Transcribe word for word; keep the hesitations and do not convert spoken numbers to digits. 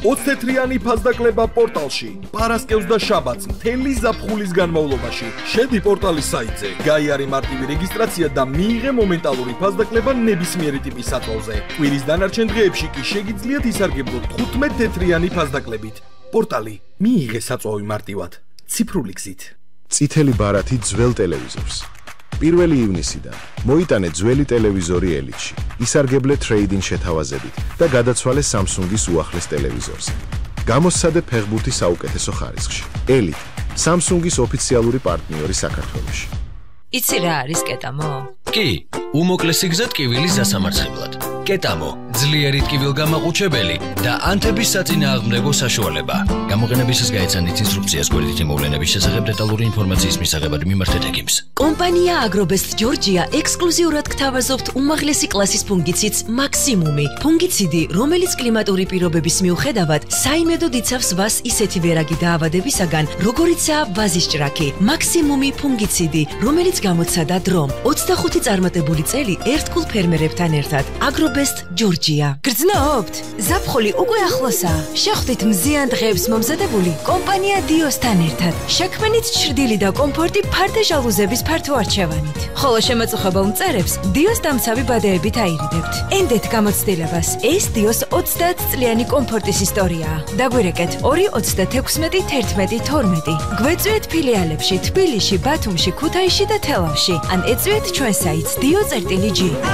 ოცდათეტრიანი ფასდაკლება პორტალში. პარასკევს და შაბათს მთელი ზაფხულის განმავლობაში. შედი პორტალის საიტზე, გაიარე მარტივი რეგისტრაცია და მიიღე მომენტალური ფასდაკლება ნებისმიერი ტიპის საწვავზე. კვირის დანარჩენ დღეებში კი შეგიძლიათ ისარგებლოთ თხუთმეტ-თეთრიანი ფასდაკლებით. პორტალი მიიღე საწვავი მარტივად, ციფრული გზით. წითელი ბარათი ძველ ტელევიზორს. პირველი ივნისიდან მოიტანე ძველი ტელევიზორი ელიტში, ისარგებლე ტრეიდინგ შეთავაზებით და გადაცვალე Samsung-ის უახლეს ტელევიზორზე. გამოსცადე ფეხბურთი საუკეთესო ხარისხში. ელიტ, Samsung-ის ოფიციალური პარტნიორი საქართველოში. იცი რა არის კეტამო? კი, უმოკლესი გზა ტკივილის დასამარცხებლად. კეტამო, ძლიერი ტკივილგამაყუჩებელი და ანთების საწინააღმდეგო საშუალება. გამოყენებისას გაეცანით ინსტრუქციას გვერდითი მოვლენების შესახებ დეტალური ინფორმაციის მისაღებად მიმართეთ ექიმს. კომპანია აგრობესტ ჯორჯია ექსკლუზიურად გთავაზობთ უმაღლესი კლასის ფუნგიციდს მაქსიმუმი. ფუნგიციდი, რომელიც კლიმატური პირობების მიუხედავად საიმედოდ იცავს ვას ისეთი ვერაგი დაავადებისაგან, როგორიცაა ვაზის ჭრაქი. მაქსიმუმი ფუნგიციდი, რომელიც გამოცადა დრომ. ოცდახუთი წარმატებული წელი ერთგულ ფერმერებთან ერთად. აგრობესტ ჯორჯია. გრძნობთ? ზაფხული უკვე ახლოსაა. შეხვდით მზიან დღეებს მომზადებული კომპანია დიოსთან ერთად. შექმნით ჩრდილი და კომფორტი ფარდე ჟალუზების ფართო არჩევანით. ხოლო შემაწუხებელ მწერებს დიოს დამცავი ბადეებით აირიდებთ. ენდეთ გამოცდილებას. ეს დიოს ოცდაათწლიანი კომფორტის ისტორიაა. დაგვირეკეთ ორი ოცდათექვსმეტი თერთმეტი თორმეტი. გვეწვიეთ ფილიალებში თბილისში, ბათუმში, ქუთაისში და თელავში. ან ეწვიეთ ჩვენ საიტს dio.gi.